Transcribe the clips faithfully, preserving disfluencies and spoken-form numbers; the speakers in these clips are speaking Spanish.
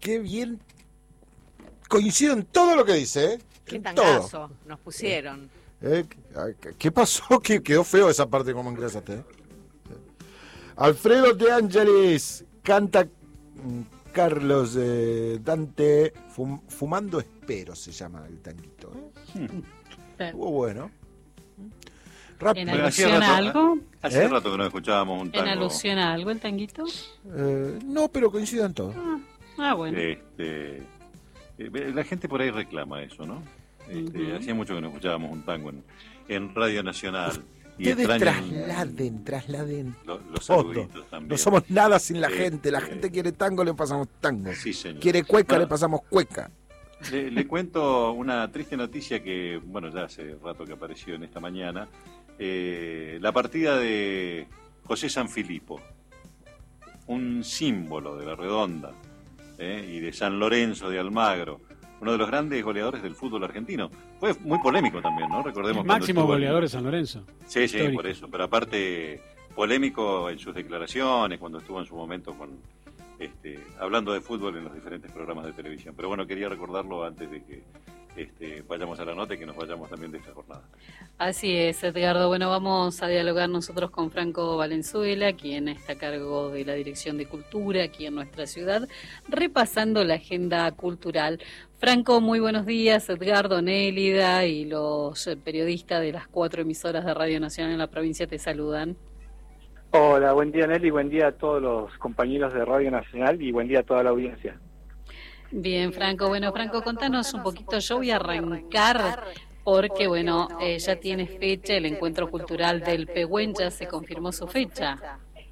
qué bien. Coincido en todo lo que dice, ¿eh? Qué En tangazo todo. nos pusieron. Eh, ¿Qué pasó? Que quedó feo esa parte como ingresaste. ¿eh? Alfredo De Angelis canta mm, Carlos eh, Dante fum, Fumando Espero se llama el tanguito. ¿eh? Hmm. Estuvo bueno. Rápido. ¿En alusión rato, a algo? Hace ¿Eh? rato que no escuchábamos un tango. ¿En alusión a algo el tanguito? Eh, no, pero coinciden en todo. Ah, ah bueno. Este, eh, la gente por ahí reclama eso, ¿no? Este, Uh-huh. Hacía mucho que no escuchábamos un tango en, en Radio Nacional. Y Ustedes extrañan trasladen, trasladen lo- los todo. saluditos también. No somos nada sin la Sí, gente. La sí. gente quiere tango, le pasamos tango. Sí, señor. Quiere cueca, Bueno, le pasamos cueca. Le, le cuento una triste noticia que, bueno, ya hace rato que apareció en esta mañana. Eh, la partida de José Sanfilippo, un símbolo de la Redonda eh, y de San Lorenzo de Almagro, uno de los grandes goleadores del fútbol argentino. Fue muy polémico también, ¿no? Recordemos El cuando máximo estuvo en- goleador de San Lorenzo. Sí, sí, Histórico. por eso. Pero aparte, polémico en sus declaraciones, cuando estuvo en su momento con este, hablando de fútbol en los diferentes programas de televisión. Pero bueno, quería recordarlo antes de que este, vayamos a la nota y que nos vayamos también de esta jornada. Así es, Edgardo. Bueno, vamos a dialogar nosotros con Franco Valenzuela, quien está a cargo de la Dirección de Cultura aquí en nuestra ciudad, repasando la agenda cultural. Franco, muy buenos días. Edgardo, Nélida y los eh, periodistas de las cuatro emisoras de Radio Nacional en la provincia te saludan. Hola, buen día Nelly, buen día a todos los compañeros de Radio Nacional y buen día a toda la audiencia. Bien, Franco. Bueno, Franco, contanos un poquito. Yo voy a arrancar porque, bueno, eh, ya tiene fecha el encuentro cultural del Pehuen, ya se confirmó su fecha.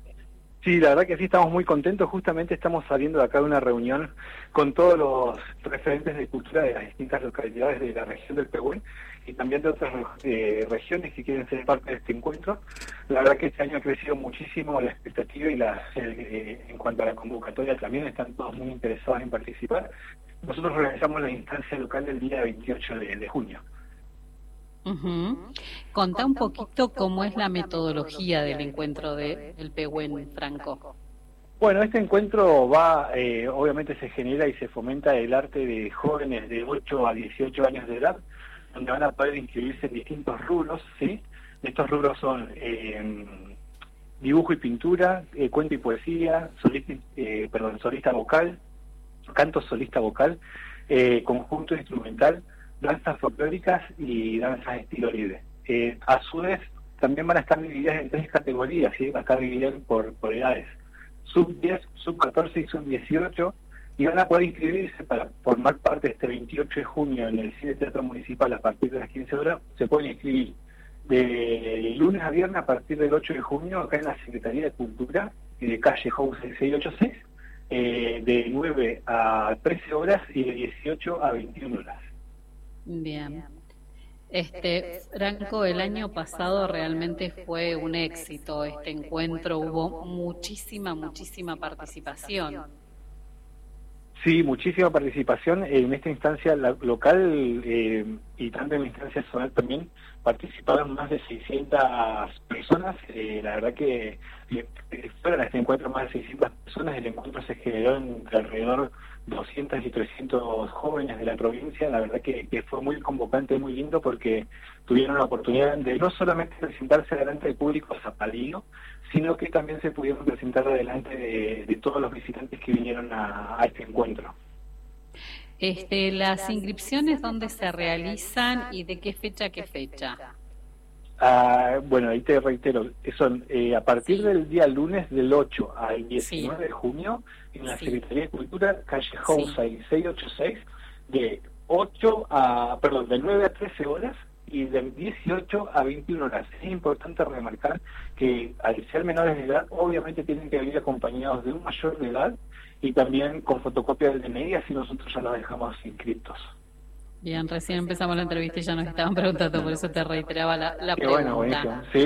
Sí, la verdad que sí, estamos muy contentos. Justamente estamos saliendo de acá de una reunión con todos los referentes de cultura de las distintas localidades de la región del Pehuen y también de otras eh, regiones que quieren ser parte de este encuentro. La verdad que este año ha crecido muchísimo la expectativa y la, eh, en cuanto a la convocatoria también están todos muy interesados en participar. Nosotros realizamos la instancia local el día veintiocho de, de junio. Uh-huh. Contá un poquito cómo es la metodología del encuentro de, del Pehuen, Franco. Bueno, este encuentro va, eh, obviamente se genera y se fomenta el arte de jóvenes de ocho a dieciocho años de edad, donde van a poder inscribirse en distintos rubros, ¿sí? Estos rubros son eh, dibujo y pintura, eh, cuento y poesía, solista, eh, perdón, solista vocal, canto solista vocal, eh, conjunto instrumental, danzas folclóricas y danzas estilo libre. Eh, a su vez, también van a estar divididas en tres categorías, ¿sí? Van a estar divididas por, por edades, sub diez, sub catorce y sub dieciocho, y van a poder inscribirse para formar parte de este veintiocho de junio en el Cine Teatro Municipal a partir de las quince horas. Se pueden inscribir de lunes a viernes a partir del ocho de junio acá en la Secretaría de Cultura y de calle House seiscientos ochenta y seis, eh, de nueve a trece horas y de dieciocho a veintiuna horas. Bien. Este, Franco, el año pasado realmente fue un éxito este encuentro, hubo muchísima, muchísima participación. Sí, muchísima participación en esta instancia la, local eh, y tanto en la instancia zonal también participaron más de seiscientas personas. Eh, la verdad que eh, fueron a este encuentro más de seiscientas personas. El encuentro se generó entre alrededor de doscientos y trescientos jóvenes de la provincia. La verdad que, que fue muy convocante, muy lindo, porque tuvieron la oportunidad de no solamente presentarse delante del público zapalío, sino que también se pudieron presentar delante de, de todos los visitantes que vinieron a, a este encuentro. Este, las inscripciones, ¿dónde se realizan y de qué fecha a qué fecha? Ah, bueno, ahí te reitero, son eh, a partir del día lunes del ocho al diecinueve Sí. de junio en la Sí. Secretaría de Cultura, calle House Sí. seiscientos ochenta y seis, de ocho a, perdón, de nueve a trece horas y de dieciocho a veintiuna horas. Es importante remarcar que al ser menores de edad, obviamente tienen que venir acompañados de un mayor de edad y también con fotocopia del D N I, así nosotros ya los dejamos inscritos. Bien, recién empezamos la entrevista y ya nos estaban preguntando, por eso te reiteraba la, la Qué bueno, pregunta. buenísimo. Sí,